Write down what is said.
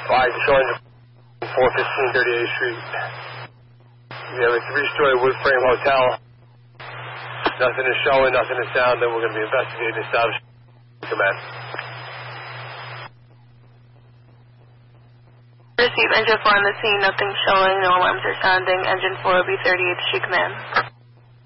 5 showing 415 38th Street. We have a 3-story wood frame hotel. Nothing is showing, nothing is sound, then we're going to be investigating the establishment. Command. Receive engine 4 on the scene, nothing showing, no alarms are sounding. Engine 4 will be 38th Street, command.